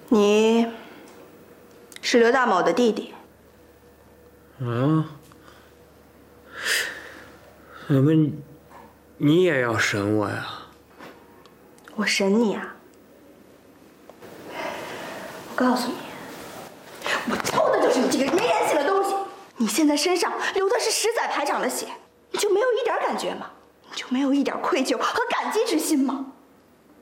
你是刘大某的弟弟。 啊？怎么你也要审我呀？ 我审你啊！我告诉你，我抽的就是你这个没人性的东西！你现在身上流的是10载排长的血，你就没有一点感觉吗？你就没有一点愧疚和感激之心吗？